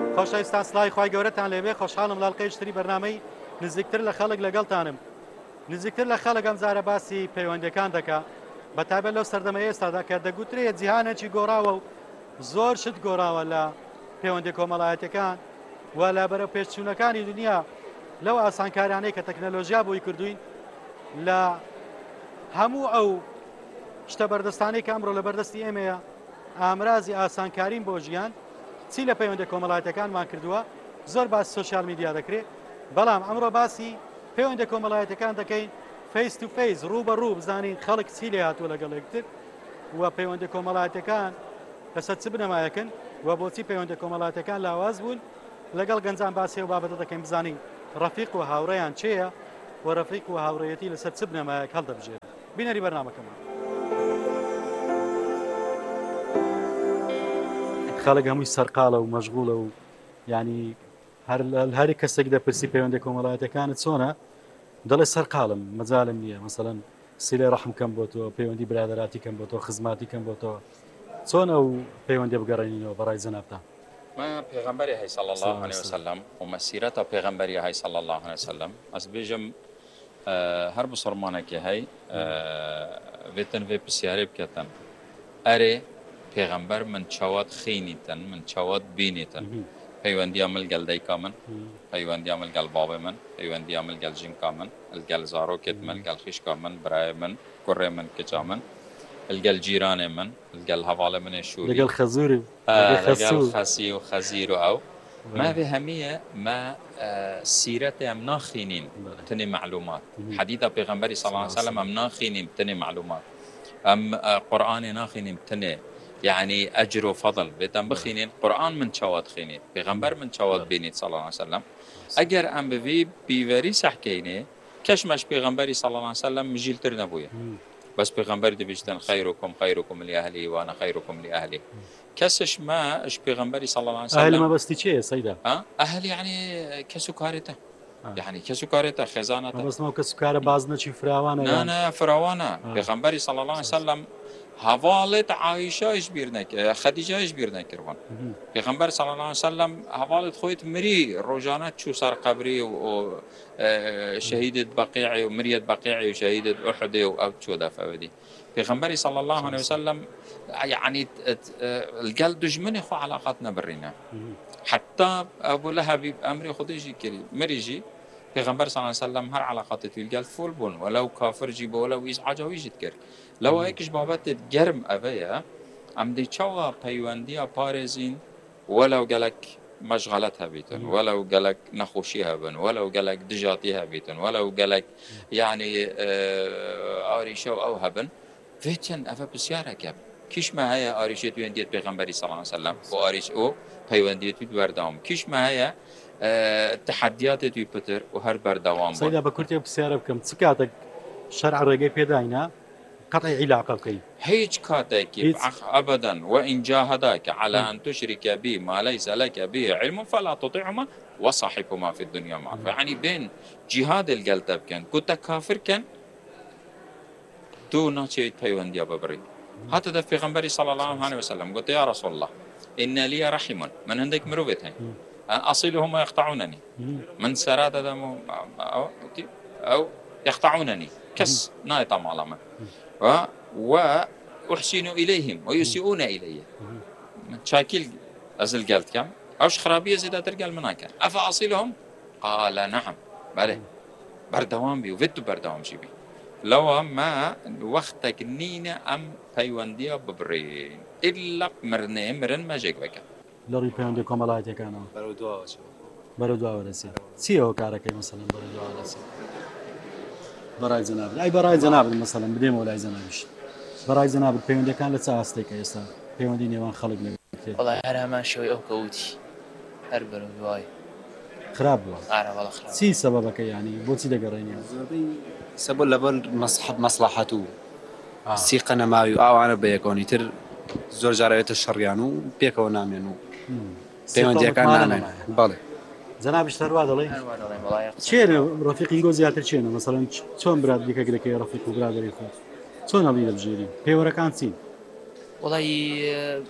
خۆشەویستان سڵاوی خوای گەورەتان لێبێ خۆشحاڵم لاڵقەی شتری بەرنامەی نزیکتر لە خەڵک لەگەڵتانم نزیکتر لە خەڵک ئەم جارە باسی پەیوەندیەکان دەکا بەتایبەت لەو سەردەمە ئێستادا کە دەگوترێت جیهانێکی گۆڕاوە و زۆر شت گۆڕاوە لە پەیوەندی کۆمەڵایەتەکان و لە بەرەو پێشچوونەکانی دنیا لەو ئاسانکاریانەی کە تەکنەلۆژیا بۆی کردوین لە هەموو ئەو شتە بەردەستانەی کە ئەمڕۆ لە بەردەستی ئێمەیە ئامرازی ئاسانکارین بۆ ژیان چی لە پەیوەندی کۆمەڵایەتەکانمان کردووە زۆر باسی سۆشیال میدیا دەکرێت بەڵام ئەمڕۆ باسی پەیوەندی کۆمەڵایەتەکان دەکەین فیس تو فیس ڕوو بە ڕوو بزانین خەڵک چی لێ هاتووە لەگەڵ یەکتر و پەیوەندی کۆمەڵایەتەکان لەسەر چ بنەمایەکن و بۆچی پەیوەندی کۆمەڵایەتەکان لاواز بوون لەگەڵ گەنجان باسی و بابەتە دەکەین بزانین ڕەفیق و هاوڕێیان چێیە و ڕەفیق و هاوڕێیەتی لەسەر چ بنەمایەک هەڵدەبژێت بینەری بەرنامەکەمان خەڵک هەمووی سەرقاڵە و مەشغوڵە و ینی هەری کەسێک دەپرسی پەیوەندی کۆمەڵایەتەکانت چۆنە دەڵێ سەرقاڵم مەجالم نییە مەسەڵەن سیلێ ڕەحم کەم بۆ تۆ پەیوەندی برادەراتی کەم بۆ تۆ خزماتی کەم بۆ تۆ چۆن ئەو پەیوەندی بگەڕێنینەوە بەڕای جەنابتان ما پیغمبری هی صلی الله علیه وسلم و مسیرت پیغمبری هی صلی الله علیه وسلم از بیجم هر بسرمانه که هی ویتن وی پسیاری بکتن اره پیغمبر من چواد خینیتن من چواد بینیتن پیوندی عمل گل دیکا من پیوندی عمل گل باب من پیوندی عمل گل جن کا من الگل زارو کت من گل خیش کا من برای من کره من کجا من الگل جیران من الگل حواله من شوری لگل خزوری لگل خسی و خزیر و او ما به همیه ما سیرت ام ناخینین تنی معلومات حدیث پیغمبری صلی الله علیه وسلم ام ناخینیم تنی معلومات ام قرآن ناخینیم تنی يعني أجر وفضل بيتم بخينين قرآن من شواد خينين بيغمبر من شواد بينيت صلى الله عليه وسلم أجر أم بفي بيوري سحكيني كشمش بيغمبري صلى الله عليه وسلم مجيل ترنبويا بس بيغمبر دي بيجتن خيركم لأهلي وأنا خيركم لأهلي كسش ما إش بيغمبري صلى الله عليه وسلم أهل ما بس تيجي سيدا أهل يعني كسكارته يعني كسكارته خزانته بس ما كسكارة بعضنا شي فراوانة نا فراوانة بيغمبري صلى الله عليه وسلم حوالت عایشه اش بیر نکرد خدیجه اش بیر نکردن پیغمبر صلی الله علیه و سلم حوالت خویت مری روزانه چو سر قبری و شهید بقیع و مریت بقیع و شهید احد و او چو دفعه ودی پیغمبر صلی الله علیه و سلم يعني القلب دجمن خو علاقتنا برينا حتى ابو لهب امر خديجي كريم مريجي پیغمبر صلی الله علیه و سلم هر علاقات توی القلب فول بون ولو کافر جی ولو ایش عجاوی جد کرد لو هيكش بابت گرم اویا ام دی چوا پیوندی پارزین ولو گلک مشغلت هبیتن ولو گلک نخوشی هبن ولو گلک دجاتی هبیتن ولو گلک يعني آریشو او هبن فيتن افا بسیاره کب کیش ما هيا آریشه توی اندیت پیغمبری صلی الله علیه و سلم و آریش او پیوندی توی بردام کیش ما هيا تحديات توی پتر و هر بردوام سيدا بكرتي بسياره بكم تسكاتك شرع الرقي بيداينا قطع علاقه كي هيج كاتك ابدا وان جاهداك على ان تشرك بي ما ليس لك به علم فلا تطعهما وصاحبهما في الدنيا معروفا يعني بين جهاد القلب كان كنت كافر كان تو ناتشي بيونديا ببري حتى ده پیغمبر صلى الله عليه وسلم قلت يا رسول الله ان لي رحم من عندك مروتين أصيلهم يقطعونني من سراد دم أو يقطعونني كس نايطة معلمة وأحسن إليهم ويسيئون إلي شاكل أزل قالت كم أوش خرابية زيادة ترقال مناك أفأصيلهم قال نعم بله بردوام بي وفيتو بردوام شي بي لو ما وقتك نينا أم فيوانديا ببرين إلا مرن ما جيك بك لەڕی پەیوەندی کۆمەڵایەتەکانەوە بەرەو دواوە دەچێت چیەوە کارەکەی مەسەڵەن بەرەو دواوە دەچێت بەڕای جەنابەت ئای بەڕای جەنابەت مەسەڵەن بدێمەوە لای جەنابیش بەڕای جەنابەت پەیوەندیەکان لە چ ئاستێکە ئێستا پەیوەندی نێوان خەڵک لەگەڵ وەڵای هەر هەمان شێوەی ئەو کەوتی هەر بەرەو دوای خراپ بووە چی سەبەبەکە یانی بۆچی دەگەڕێنیەوە سەبەب لەبەر مەسلحەت و سیقە نەماوی و ئاوانە بەیەکەوەنی تر زۆر جارەوێتە شەڕیان و پێکەوە نامێن و پەیوەندیەکان نامێن بەڵێ جەنابیش هەروە دەڵێ چێنە ڕەفیقی گۆ زیاتر چێنە مەسەڵەن چۆن برات دیکە دەکەی ڕەفیق و برادەری خۆت چۆن هەڵی دەبژێری پێوەرەکان چین وڵی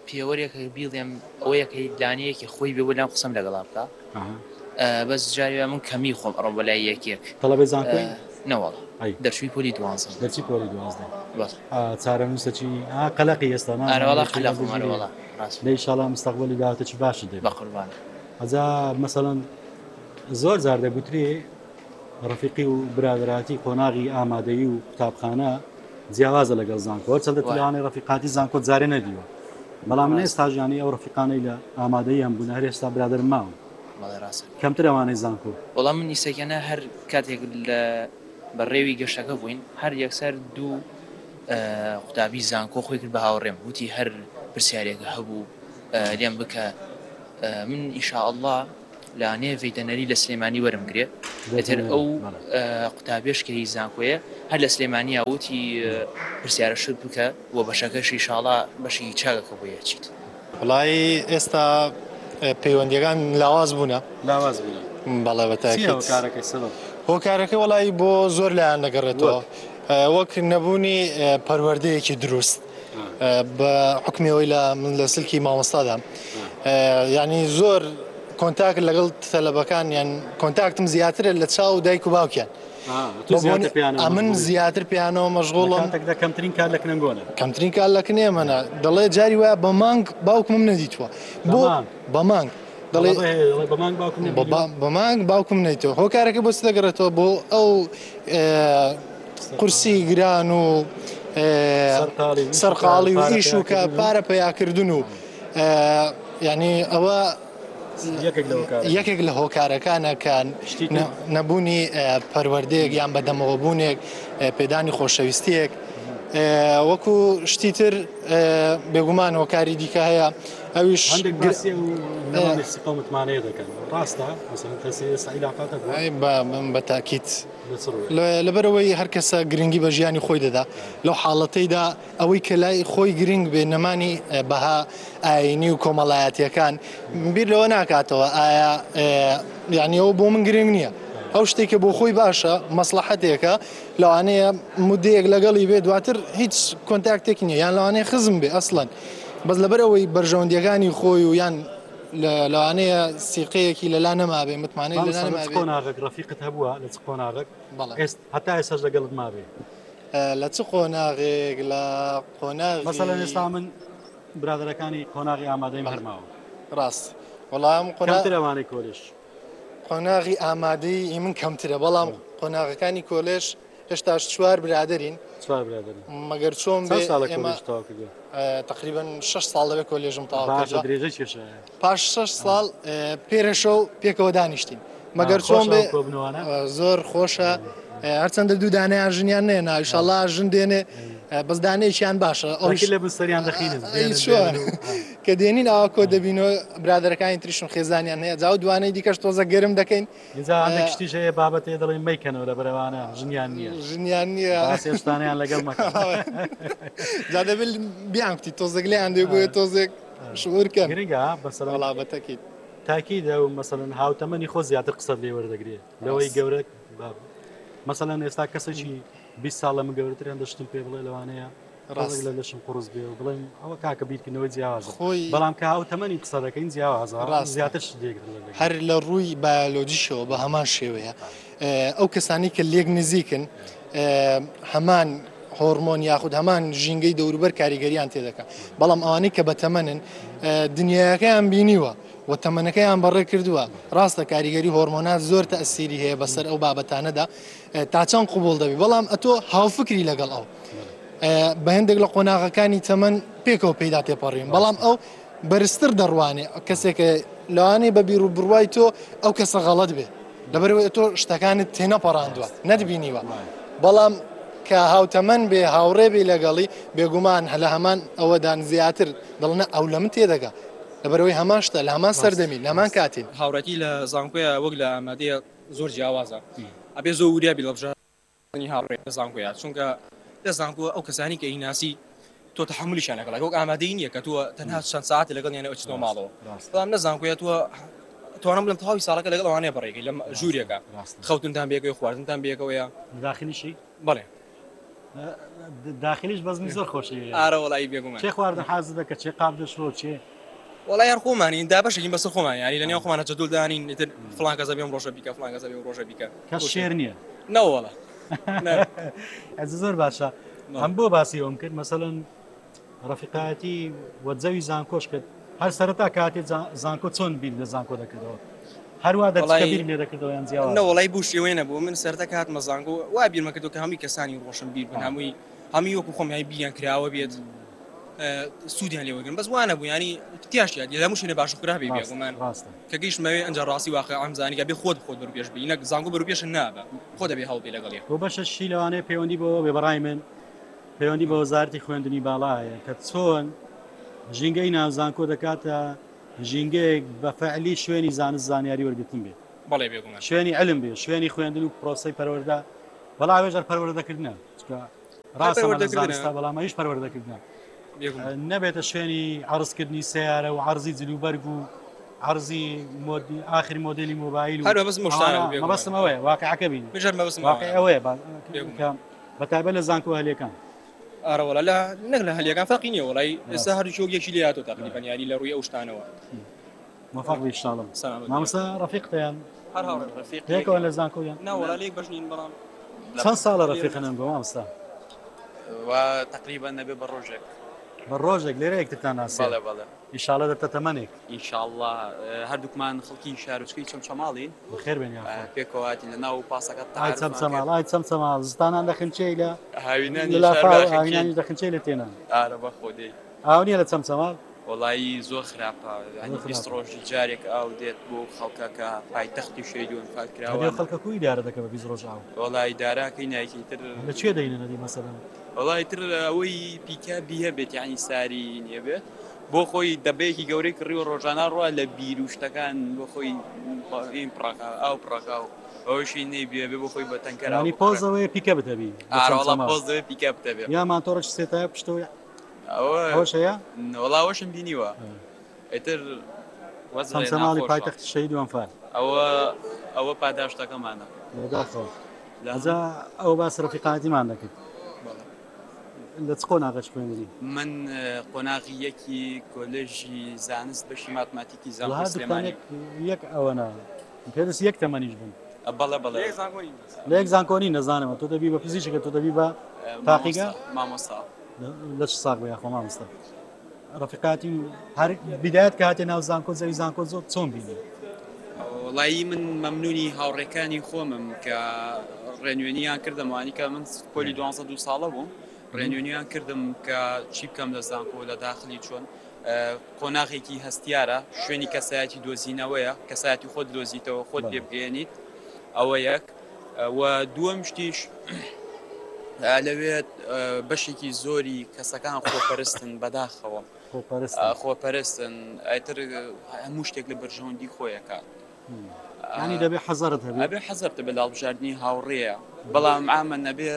پێوەرێکە بیڵێم ئەوەیەکەی لانەیەکی خۆی بێ لام قسەم لەگەڵا بکە بەس جاری من کەمی خۆم ئەڕۆ بەلای یەکێک تەڵەبێ زانکۆی نەوەڵ دەرچووی پۆلی دوانزە دەرچی پۆلی دوازدە چارە نووسەچی قەلەقی ئێستا ئەرەوەڵا قەلەقمانەوەڵا ڕاست لە ئینشاڵڵا مستەقبەلی داهاتێکی باشت دێ بە قوربان ئەجا مەسەڵەن زۆر جار دەگوترێ ڕەفیقی و برادراتی قۆناغی ئامادەیی و قوتابخانە جیاوازە لەگەڵ زانکۆ چەندە توانێ ڕەفیقاتی زانکۆ جارێ نەدیوە بەڵام من ئێستا ژیانی ئەو ڕەفیقانەی لە ئامادەی هەم بوون هەر ئێستا برادر ماون کەمتر ئەوانەی زانکۆ وەڵام من ئیسەکەنە هەر کاتێک لە بەڕێوی گەشتەکە بووین هەر یەکسەر دوو قوتابی زانکۆ خۆی کرد بە هاوڕێم وتی هەر پرسیارێکە هەبوو لێم بکە من ئینشاءالله لانێ ڤیتەنەری لە سلێمانی وەرمگرێ ئەتر ئەو قوتابێشکەی زانکۆیە هەر لە سلێمانیا وتی پرسیارە شت بکە و بەشەکەش ئینشاءالله بەشی چاکەکە بۆ یەچیت وڵای ئێستا پەیوەندیەکان لاواز بوونە لاواز بوون بەڵێ بەتاکید کارەکەی سەبەب هۆکارەکەی وڵای بۆ زۆر لایەن دەگەڕێتەوە وەک نەبوونی پەروەردەیەکی دروست بە حکمەوەی من لە سلکی مامۆستادام یعنی زۆر کۆنتاکت لەگەڵ تەلەبەکان یان کۆنتاکتم زیاترە لە چاو دایک و باوکیان من زیاتر پیانەوە مەشغوڵم کەمترین کار لە کنگۆنە کەمترین کار لە کنێ منە دەڵێ جاری وایە بە مانگ باوکمم نەدیتووە بۆ بە مانگ دەڵێ بە مانگ باوکم نەیتەوە هۆکارەکە بۆ چ دەگەڕێتەوە بۆ ئەو قورسی گران و سەرقاڵی و ئیش و کە پارە پەیاکردن و یعنی ئەوە یەکێک لە هۆکارەکانە کە نەبوونی پەروەردەیەک یان بەدەمەوەبوونێک پێدانی خۆشەویستیەک وەکو شتی تر بێگومان هۆکاری دیکە هەیە ئەویش قومتمانەیە دەکەن ڕاستە بە تاکید لەبەرەوەی هەر کەسە گرنگی بە ژیانی خۆی دەدا لەو حاڵەتەیدا ئەوەی کە لای خۆی گرنگ بێ نەمانی بەها ئاینی و کۆمەڵایەتیەکان بیر لەوە ناکاتەوە ئایا یعنی ئەوە بۆ من گرنگ نییە ئەو شتێکە بۆ خۆی باشە مەسلحەتێکە لەوانەیە مودەیەک لەگەڵی بێ دواتر هیچ کۆنتاکتێک نییە یان لەوانەیە خزم بێ ئەسڵەن بەس لەبەرەوەی بەرژەوەندیەکانی خۆی و یان لەوانەیە سیقەیەکی لەلا نەمابێ متمانەی قۆناغێک ڕەفیقت هەبووە لە چ قۆناغێک هەتا ئێساش لەگەڵت مابێ لە چ قۆناغێک لە قۆناغ مەسەڵەن ئێستا من برادەرەکانی قۆناغی ئامادەی هەرماوە ڕاست وەڵام قۆناغی کۆلێژ قۆناغی ئامادەی من کەمترە بەڵام قۆناغەکانی کۆلێژ هێشتاش چوار برادرین مەگەر چۆن تقریبا 6 ساڵ لەوێ کۆلێژم پاش 6 ساڵ پێرەشە و پێکەوە دانیشتین مەگەر چۆن بێ زۆر خۆشە هەرچەندە دوو دانیان ژنیان نێنا ئینشاڵڵا ژن دێنێ بەس دانەیەکیان باشە ئەوش لە بستەریان دەخینن کە دێنین ئەوە کۆ دەبینەوە برادەرەکانی تریشم خێزانیان هەیە جااو دوانەی دیکەش تۆزە گەرم دەکەین شتیش هەیە بابەتێ دەڵێن مەیکەنەوە لە بەرەوانە ژنیان نییە ژنیان نییە هێشتانیان لەگەڵ مەکە جا دەبێت بیانکتی تۆزێک لیان دێ بۆیە تۆزێک شعورکە گرنگە بەسەڵا بەتەکیت تاکیدە و مەسەڵەن هاوتەمەنی خۆ زیاتر قسەت لێ وەردەگرێت لەوەی گەورە مەسەڵەن ئێستا کەسێکی 20 ساڵ لەمە گەورەتریان دەشتم پێ بڵێ لەوانەیە ڕاست لە لەشم قڕز بێ و بڵێن ئەوە کاکە بیرکردنەوەی جیاوازە بەڵام کە هاوتەمەنی قسە دەکەین جیاوازە زیاتر هەر لە ڕووی بایۆلۆجیشەوە بە هەمان شێوەیە ئەو کەسانی کە لێک نزیکن هەمان هۆرمۆن یاخود هەمان ژینگەی دەوروبەر کاریگەریان تێدەکە بەڵام ئەوانەی کە بەتەمەنن دنیاەکەیان بینیوە و تەمەنەکەیان بەڕێ کردووە ڕاستە کاریگەری هۆرمۆنات زۆر تەئسیری هەیە بەسەر ئەو بابەتانەدا تا چەند قوبوڵ دەبی بەڵام ئەتۆ هاوفکری لەگەڵ ئەو بە هەندێک لە قۆناغەکانی تەمەن پێکەوە پێدا تێپەڕین بەڵام ئەو بەرزتر دەڕوانێ کەسێکە لەوانەیە بە بیر و بڕوای تۆ ئەو کەسە غەڵەت بێ لەبەرەوەی تۆ شتەکانت تێنەپەڕاندووە نەدبینیوە بەڵام کە هاوتەمەن بێ هاوڕێ بێ لەگەڵی بێگومان لە هەمان ئەوەدان زیاتر دڵنە ئەو لە من تێدەگا لەبەرەوەی هەمان شتە لە هەمان سەردەمی لە هەمان کاتین هاوڕەتی لە زانکۆیە وەک لە ئامادەیە زۆر جیاوازە ئەبێ زۆر وریابی لە بژانی هاوڕێ لە زانکۆیە چونکە لە زانکۆ ئەو کەسانی کە هیناسی تۆ تەحملیشیان لەگەڵ وەک ئامادەی نییە کە تۆ تەنها چەند ساعتی لەگەڵ یانە ئەچنەوە ماڵەوە بەڵام لە زانکۆیە تۆ توانم بڵم تەواوی ساڵەکە لەگەڵ ئەوانەیە بەڕێگەی لەم ژوورێکە خەوتنتان بێکەوە خواردنتان بێکەوەیە داخلیشی بەڵێ داخلیش بەزمی زۆر خۆشی ئارە وڵی بێگومان چێ خواردن حاز دەکە چێ قاب دەشڕۆ چێ وڵای هەر خۆمانی دا بەشێکی بەسەر خۆمان ینی لە نێو خۆمانە جەدول دانین ئیتر فڵان کەسە بێم ڕۆژە بیکە فڵان کەسە بێم ڕۆژە بیکە کەس شێر نییە نەوەڵە ئەز زۆر باشە ئەم بۆ باسی ئەوم کرد مەسەڵەن ڕەفیقایەتی وەجەوی زانکۆش کرد هەر سەرەتا کاتێ زانکۆ چۆن بیر لە زانکۆ دەکردەوە هەروە دەبیر لێ دەکردەوە یان زیاوە نەوەڵی بوو شێوەیە نەبوو من سەرتا کات مەزانکۆ وا بیرمە کردو کە هەمووی کەسانی ڕۆشن بیر بن هەمووی وەکو خۆمیانی بیریان کراوە بێت سوودیان لێوەگرن بەس وانە بوو ینی تیاشیان لە هەموو شوێنێ باشوخرا بێ بێگومان کە گەیشتمەوێ ئەنجا ڕاستی واقع ئەمزانی بێ خۆت بەرو پێش بی نەک زانکۆ بەرو پێش نابە خۆ دەبێ هەڵبێ لەگەڵێ بۆ بەشەشی لەوانەیە پەیوەندی بۆ بێبەڕای من پەیوەندی بە وەزارەتی خوێندنی باڵایە کە چۆن ژینگەی ناوزانکۆ دەکاتە ژینگەیەک بە فەعلی شوێنی زانست زانیاری وەرگتن بێت بەڵێ بێگومان شوێنی علم بێ شوێنی خوێندن و پرۆسەی پەروەردە بەڵام ێژەر پەروەردەکردنە ڕاستە زانستا بەڵام هیچ پەروەردەکردنە نەبێتە شوێنی عرضکردنی سیارە و عرضی جلوبەرگ و عرضی ئاخری مۆدلی مۆبایل هەر مەبەستم ئەوەیە واقعەکە بین واقع ئەوەیە بەتایبەت لە زانکۆ هەلێکان ئارەوەڵە لە نەک لە هەلێکان فەقی نیە وڵی ئێستا هەر شۆگێکی لێ هاتۆ تقریبا ینی لە ڕووی ئەو شتانەوە موفق بی شاڵم مامۆستا ڕەفیقتیان هەر ڕەفیق پێکەوە لە زانکۆیان ناوەڵا لێک بەشنین بەڵام چەند ساڵە ڕەفیقەن بۆ مامۆستا تقریبا نەبێ بە ڕۆژێک بە ڕۆژێک لێرە یەکترتان ناسی ئینشاڵە دەتە تەمەنێک ئینشاءالله هەردووکمان خەڵکی شارچکەی چەمچەماڵین بەخێر بێن پێکەواتی لە ناو پاسەکە چەمچەماڵ زستانان دەخنچەی لە هاوینانی دەخنچەی لە تێنان ئارە بە خۆدەی ئاو نییە لە چەمچەماڵ وڵایی زۆر خراپە بیست ڕۆژی جارێک ئاو دێت بۆ خەڵکەکە پایتەختی شێدون فالکراوە خەڵکە کوی دارە دەکە بە بیست ڕۆژ ئاو وڵی داراکەی نایکی تر لەکوێ دەینەنەدی مەسەلەن وڵی تر ئەوەی پیکابی هەبێت یعنی ساری نیە بێت بۆ خۆی دەبەیەکی گەورەی کڕی و ڕۆژانە ڕوە لە بیر و شتەکان بۆ خۆی پڕاکە ئاو پڕاکە و ئەوشی نەیبێ بێ بۆ خۆی بە تەنکەرانی پۆزەوەی پیکە بتەبی پۆزەوەی پیکە بتەبێ یا مانتۆڕش سێتای پشتەوە ئەوشەیە وەڵاوەشم بینیوە ئیتر چەمچەماڵی پایتەختی شەهید وەنفال ئەوە پاداشتەکەمانە لەجا ئەو باس ڕەفیقاتی دەکرد لە چ قۆناغەش خوێندنی من قۆناغی یەکی کۆلێژی زانست بەشی ماتماتیکی زانکۆ سلێمانی یەک ئەوەنە پێدەست یەک تەمەنیش بن بەڵێ لە یەک زانکۆنی نەزانەوە تۆ دەبی بە پزیشکە تۆ دەبی بە تاقیگە مامۆستا لە چ ساغ بە یاخۆ مامۆستا ڕەفیقاتی هەر بیدایەت کە هاتێ ناو زانکۆ زەوی زانکۆ زۆر چۆن بینی وڵایی من مەمنونی هاوڕێکانی خۆمم کە ڕێنوێنیان کردم وانی کە من پۆلی 12 ساڵە بووم ڕێنوێنیان کردم کە چی بکەم لە زانکۆ لە داخلی چۆن قۆناغێکی هەستیارە شوێنی کەسایەتی دۆزینەوەیە کەسایەتی خۆت دۆزیتەوە خۆت پێ بگەێنیت ئەوە یەک و دووەم شتیش لەوێت بەشێکی زۆری کەسەکان خۆپەرستن بەداخەوە خۆپەرستن ئەتر هەموو شتێک لە بەرژەوەندی خۆیەکە ینی دەبێ حەزەرت هەبێ ئەبێ حەزەرت بە لاڵبژاردننی هاوڕێیە بەڵام ئامە نەبێ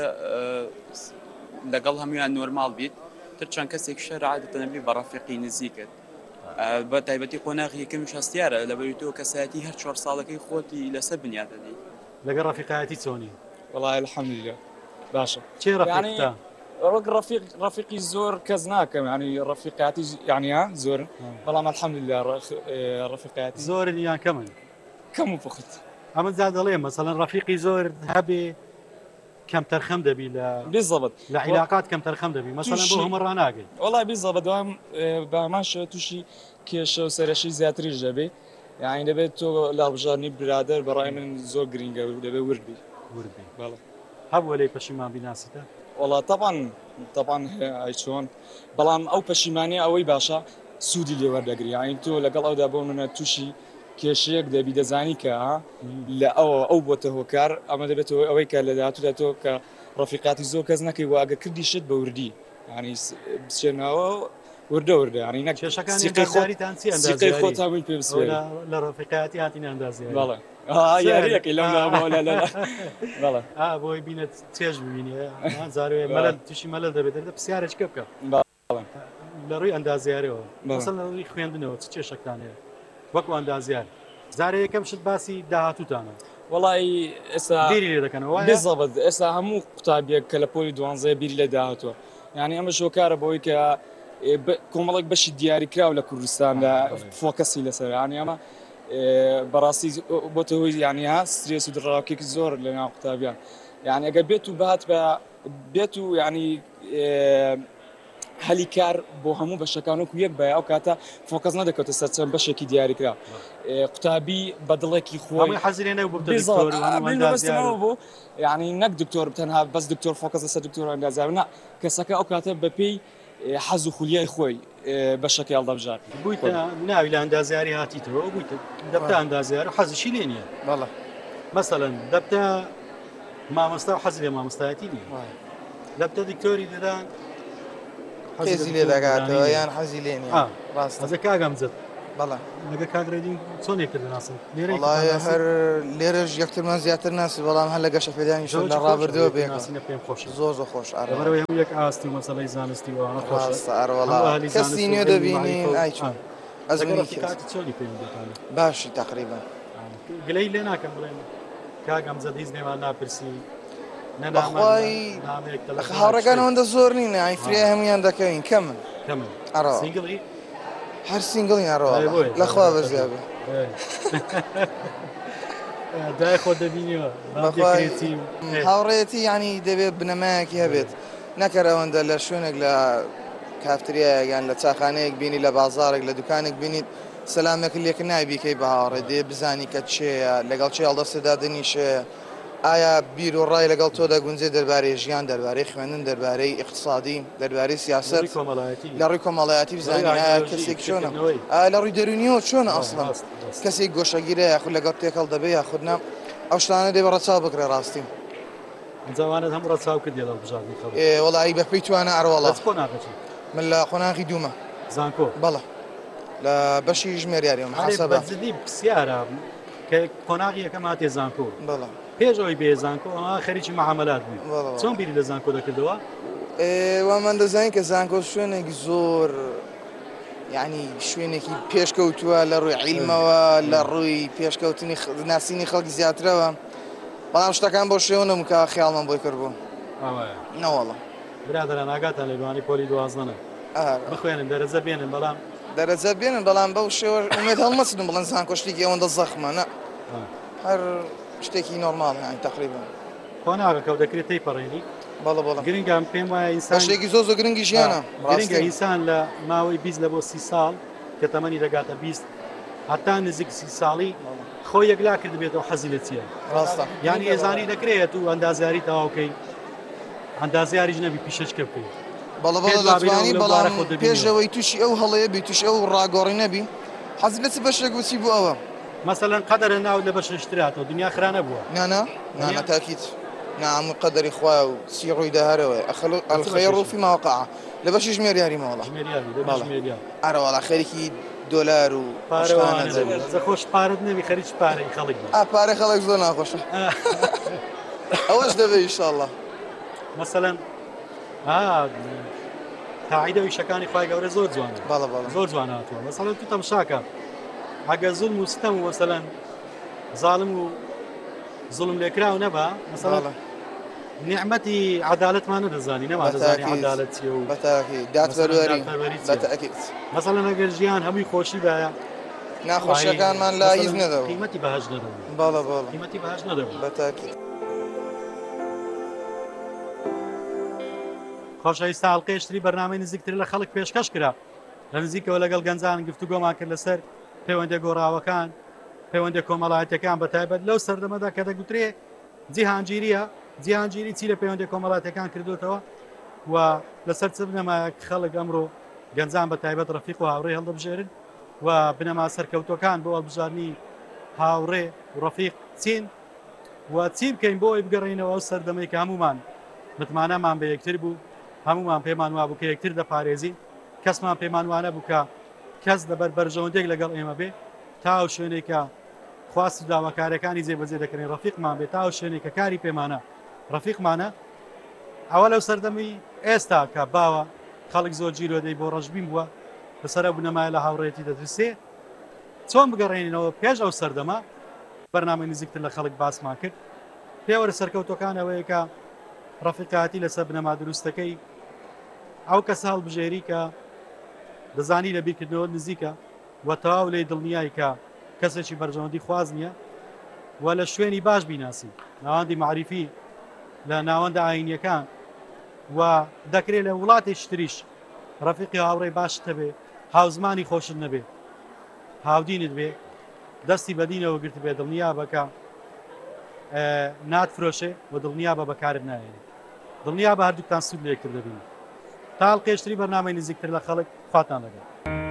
لەگەڵ هەمویان نۆرماڵ بیت تر چەند کەسێک شەر عادەتە نەبێ بە ڕەفیقی نزیکت بە تایبەتی قۆناغی یەکەمیش هەستیارە لەبەری تۆ کەسایەتی هەر 4 ساڵەکەی خۆتی لەسەر بنیادەدەیت لەگەڵ ڕەفیقایەتی چۆنی وڵای الحەمدولillah باشە چێ ڕەفیقتە وەک ڕەفیقی زۆر کەس ناکەم ینی ڕەفیقاتی یعنی زۆر بەڵام الحەمدولillah ڕەفیقاتی زۆر یان کەمن کەم و فقط ئەمە جا دەڵێ مەسەڵەن ڕەفیقی زۆر هەبێ کەم تەرخەم دەبی بالضبط لە عیلاقات کەم تەرخەم دەبی مەسەڵەن بۆ هەمە ڕناگەی وڵای بالضبط دوام باماشە تووشی کێشە و سەرەشی زیاتریش دەبێ یعنی دەبێت تۆ لاڵبژاردننی برادر بەڕای من زۆر گرنگە و دەبێت وردبی بەڵێ هەبووە لێی پەشیمان بیناسیتە وڵا طبعا چۆن بەڵام ئەو پەشیمانی ئەوەی باشە سوودی لێوەردەگری یعنی تۆ لەگەڵ ئەودا بۆ منە تووشی کێشەیەک دەبی دەزانی کە لە ئەو بۆتە هۆکار ئەمە دەبێتەوە ئەوەی کە لە داهاتوودا تۆ کە ڕەفیقاتی زۆر کەس نەکەی و ئەگە کردی شت بە وردی ینی بچێنەوە وردە ینی نەکێشەکان خۆت هاوی پێ لە ڕەفیقاتی هاتین ئەندازی بەڵێ یاریەکەی لەم بەڵێ بۆی بینێت چێژ ببینێ زارێ مەلەل تووشی مەلەل دەبێت پرسیارێککە بکە لە ڕووی ئەندازیارەوە مەسەڵ لە ڕووی خوێندنەوە چ کێشەکان هەیە وەکو ئەندازیار زارە یەکەم شت باسی داهاتوتانە وڵی ئێستا بیری لێ دەکەنەوە بێزەبەت ئێستا هەموو قوتابیەک کە لە پۆلی دوانزەیە بیری لێ داهاتوە یعنی ئەمە شۆکارە بەوەی کە کۆمەڵێک بەشی دیاریکراو لە کوردستاندا فۆکەسی لەسەر ینی ئەمە بەڕاستی بۆتە هۆی یعنی ها سترێس و دڕاوکێکی زۆر لە ناو قوتابیان یعنی ئەگەر بێت و بات بە بێت و یعنی هەلی کار بۆ هەموو بەشەکانوەکو یەک بە ئەو کاتە فۆکەس نەدەکەوتە سەر چەند بەشێکی دیاریکرا قوتابی بە دڵێکی خۆی حەزیرێنە بۆ یعنی نەک دکتۆر تەنها بەس دکتۆر فۆکەس لەسەر دکتۆر ئەندازاونا کەسەکە ئەو کاتە بەپێی حەز و خولیای خۆی بەشەکە هەڵدەبژات بوویتە ناوی لە ئەندازیاری هاتیتەوە بوویتە دەبتە ئەندازیار و حەزیشی لێ نییە بەڵێ مەسەڵەن دەبتە مامۆستا و حەزی لێ مامۆستایەتی نییە دەبتە دکتۆری دەدان حەزی لێ دەگاتەوە یان حەزی لێ نییە ڕاست ئەزە کاگەم زت بەڵێ لەگە کاگرێدین چۆنێک کرد ناسن هەر لێرەش یەکترمان زیاتر ناسی بەڵام هەر لە گەشە پێدانی شو لە ڕابردەوە بێناسینە پێم خۆش زۆر خۆش ئەوەی هەموو یەک ئاستی و مەسەڵەی زانستی وانە خۆش کەسی نوێ دەبینین ئایچون ئەزمانی چۆنی پێم دەکانێت باشی تقریبا گلەی لێ ناکەم بڵێن کاگەم زە دیز نێوان ناپرسی بەخوای هاوڕەکان ئەوەندە زۆر نینە ئایفرێ هەمویان دەکەوین کەمن سینگڵی هەر سینگڵی هەڕەوە لەخوا بەزیابێ دای خۆ دەبینیەوە هاوڕێتی ینی دەبێت بنەمایەکی هەبێت نەکەر ئەوەندە لە شوێنێک لە کافتریایەکان لە چاخانەیەک بینی لە بازارێک لە دوکانێک بینیت سەلامێک لێکە نایبیکەی بە هاوڕێ دێ بزانی کە چێە لەگەڵ چێ هەڵدەستێدا دنیشێ ئایا بیر و ڕای لەگەڵ تۆ دەگونجێ دەربارەی ژیان دەربارەی خوێندن دەربارەی اقتصادی دەربارەی سیاست لە ڕووی کۆمەڵایەتی بزانین کەسێک چۆنە لە ڕووی دەرونیەوە چۆنە ئەسڵان کەسێک گۆشەگیرە یاخود لەگەڵ تێکەڵ دەبێ یاخودنا ئەو شتانە دێ بە ڕەچاو بکرێ ڕاستی جوانت هەم ڕەچاو کردی لە بژاردن وەڵی بەپێی توانە ئەروەڵات من لە قۆناغی دوومە زانکۆ بەڵە لە بەشی ژمێریاریەوە حسەبە زدی پرسیارە کە قۆناغی یەکەم هاتێ زانکۆ بەڵە پێشەوەی بێ زانکۆ ئەمە خەریکی مەعاملات بوو چۆن بیری لە زانکۆ دەکردەوە وامان دەزانین کە زانکۆ شوێنێکی زۆر یعنی شوێنێکی پێشکەوتووە لە ڕووی عیلمەوە لە ڕووی پێشکەوتنی ناسینی خەڵکی زیاترەوە بەڵام شتەکان بۆ شێوە نەمکە خیاڵمان بۆی کردبوو نەوەڵە برادرە ناگاتان لە دوانی پۆلی دوازدەنە بخوێنن دەرەجە بێنن بەڵام دەرەجە بێنن بەڵام بەو شێوە ئومێد هەڵمەچن بڵێن زانکۆ شتێکی ئەوەندە زەخمە نە هەر شتێکی نۆرماڵ هەن تقریبا قۆناغەکە و دەکرێت تێی پەڕێنی بەڵە بەڵە گرنگم پێم وایە ئینسان شتێکی زۆر زۆر گرنگی ژیانە گرنگە ئینسان لە ماوەی 20 لە بۆ 30 ساڵ کە تەمەنی دەگاتە 20 هەتا نزیک 30 ساڵی خۆی یەکلا کرد بێتەوە حەزی لە چییە ڕاستە یعنی ئێزانی دەکرێت و ئەندازیاری تەواوکەی ئەندازیاریش نەبی پیشەچکە بکەیت بەڵە دەتوانی بەڵام پێشەوەی تووشی ئەو هەڵەیە بی تووشی ئەو ڕاگۆڕی نەبی حەز لە چ بەشێک وچی بوو ئەوە مەسەلەن قەدەرە ناو لە بەششتراتەوە دنیا خرانە بووە نانە تاکیت نعم قدري خوا وسيروا دهره الخير فيما وقع لباش جميرياري والله جميرياري ارى والله خيركي دولار و زە خۆش پارت نەبی خەریک پارەی خەڵک پارەی خەڵک زۆر ناخۆشە ئەوەش دەبێ ئینشاءالله مەسەلەن تاعیدە ویشەکانی خوای گەورە زۆر جوانە زۆر جوان هاتووە مەسەلەن تو تەماشاکە ئەگە زوڵم و ستەم و مەسەلەن ظالم و زوڵم لێکراو نەبا مەسەلەن نعمەتی عەدالەتمان نەدەزانی نەمادەزانی عەدالەت چییە و دادپەروەری بەتەکید مەسەلەن ئەگەر ژیان هەمووی خۆشی بایە ناخۆشیەکانمان لا هیچ نەدەوە قیمەتی بەهەش نەدەوە بەڵە قیمەتی بەهەش نەدەوە بەتەکید خۆشەویستە هەڵقەیەشتری بەرنامەی نزیکتر لە خەڵک پێشکەش کرا لە نزیکەوە لەگەڵ گەنجان گفتوگۆمان کرد لەسەر پەیوەندی گۆڕاوەکان پەیوەندی کۆمەڵایەتەکان بەتایبەت لەو سەردەمەدا کە دەگوترێ جیهانگیریە جیهانگیری چی لە پەیوەندی کۆمەڵایەتەکان کردوتەوە و لەسەر چ بنەمایە خەڵک ئەمڕۆ گەنجان بەتایبەت ڕەفیق و هاوڕێ هەڵدەبژێرن و بنەما سەرکەوتەکان بۆ هەڵبژارنی هاوڕێ و ڕەفیق چین و چی بکەین بۆ ئەوی بگەڕێنەوە ئەو سەردەمەی کە هەمومان متمانەمان بە یەکتر بوو هەمومان پێمان وابوو کە یەکتر دەپارێزین کەسمان پێمان وانە بوو کە کەس دەبەر بەرژەوەندێک لەگەڵ ئێمە بێ تا ئەو شوێنێک کە خواست و داواکارەکانی جێبەجێ دەکەین ڕەفیقمان بێت تا ئەو شوێنێک کە کاری پێمانە ڕەفیقمانە ئەوە لەو سەردەمی ئێستا کە باوە خەڵک زۆر جیرۆدەی بۆ ڕەشبین بووە لەسەر بوونەمایە لە هاوڕێتی دەترسێ چۆن بگەڕێنینەوە پێش ئەو سەردەما بەرنامەی نزیکتر لە خەڵک باسمان کرد پێوەرە سەرکەوتەکانەوەیە کە ڕەفیقاتی لەسەر بنەما دروستەکەی ئەو کەس هەڵبژێری کە دەزانی لە بیرکردنەوە نزیکە و تەواو لێ دڵنیایی کە کەسێکی بەرژەوەندی خواز نییە و لە شوێنی باش بیناسی ناوەندی معریفی لە ناوەندە ئاینیەکان و دەکرێت لە وڵاتێکی تریش ڕەفیقی هاوڕێی باشتە بێ هاوزمانی خۆشت نەبێ هاودینت بێ دەستی بەدینەوە گرت بێ دڵنیا بەکە ناتفرۆشێ و دڵنیا بە بەکارت نایێنێ دڵنیا بە هەردووکتان سوود لە یەکتر دەبین تاڵ قێشتری بەرنامەی نزیکتر لە خەڵک خواتان لەگەڵ